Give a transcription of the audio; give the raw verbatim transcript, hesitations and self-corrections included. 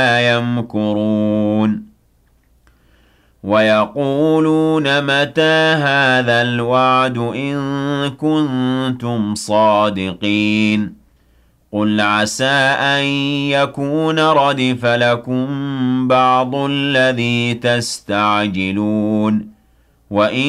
يمكرون ويقولون متى هذا الوعد إن كنتم صادقين قل عسى أن يكون ردف لكم بعض الذي تستعجلون وإن